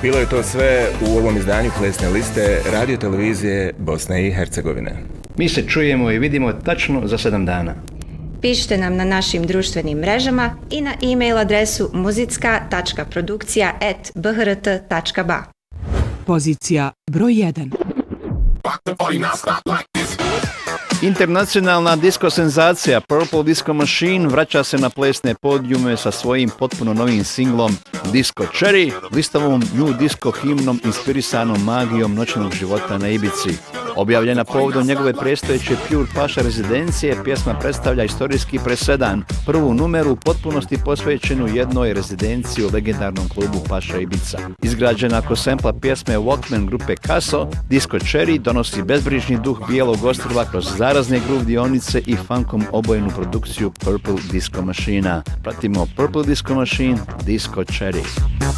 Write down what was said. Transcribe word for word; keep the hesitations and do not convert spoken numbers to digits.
Bilo je to sve u ovom izdanju plesne liste Radio televizije Bosne i Hercegovine. Mi se čujemo i vidimo tačno za sedam dana. Pišite nam na našim društvenim mrežama i na e-mail adresu muzicka tačka produkcija at b h r t tačka b a. Pozicija broj jedan. Internacionalna disko senzacija Purple Disco Machine vraća se na plesne podijume sa svojim potpuno novim singlom Disco Cherry, listovom new disco himnom inspirisanom magijom noćnog života na Ibici. Objavljena povodom njegove predstojeće Pure Paša rezidencije, pjesma predstavlja istorijski presedan, prvu numeru u potpunosti posvećenu jednoj rezidenciji u legendarnom klubu Paša Ibiza. Izgrađena ako sempla pjesme Walkman grupe Caso, Disco Cherry donosi bezbrižni duh bijelog ostrva kroz zarazne groove dionice i funkom obojenu produkciju Purple Disco Machine. Pratimo Purple Disco Machine, Disco Cherry.